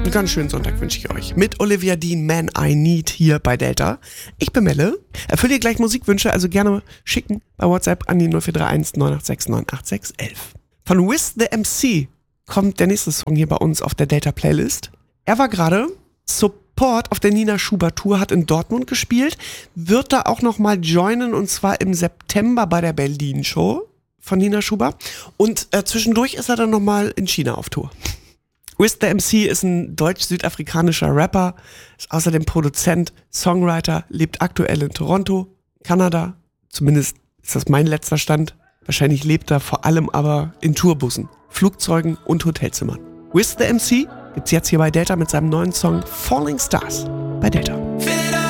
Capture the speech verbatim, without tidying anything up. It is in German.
Einen ganz schönen Sonntag wünsche ich euch. Mit Olivia Dean, Man I Need hier bei Delta. Ich bin Melle. Erfülle dir gleich Musikwünsche, also gerne schicken bei WhatsApp an die null vier drei eins neun acht sechs neun acht sechs eins eins. Von Wiz the M C kommt der nächste Song hier bei uns auf der Delta Playlist. Er war gerade Support auf der Nina Schubert Tour, hat in Dortmund gespielt, wird da auch nochmal joinen und zwar im September bei der Berlin Show von Nina Schubert und äh, zwischendurch ist er dann nochmal in China auf Tour. Wiz the M C ist ein deutsch-südafrikanischer Rapper, ist außerdem Produzent, Songwriter, lebt aktuell in Toronto, Kanada. Zumindest ist das mein letzter Stand. Wahrscheinlich lebt er vor allem aber in Tourbussen, Flugzeugen und Hotelzimmern. Wiz the M C gibt's jetzt hier bei Delta mit seinem neuen Song Falling Stars bei Delta.